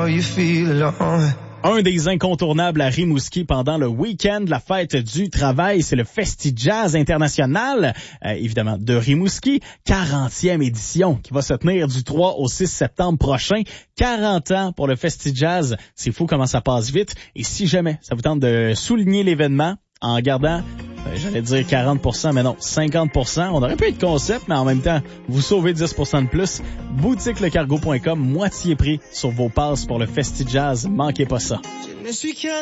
you feel alone. Un des incontournables à Rimouski pendant le week-end, la fête du travail, c'est le Festi-Jazz International, évidemment de Rimouski, 40e édition qui va se tenir du 3 au 6 septembre prochain. 40 ans pour le Festi-Jazz, c'est fou comment ça passe vite. Et si jamais ça vous tente de souligner l'événement en gardant, j'allais dire 40%, mais non, 50%. On aurait pu être concept, mais en même temps, vous sauvez 10% de plus. Boutiquelecargo.com, moitié prix sur vos passes pour le Festi-Jazz. Manquez pas ça. Je ne suis qu'un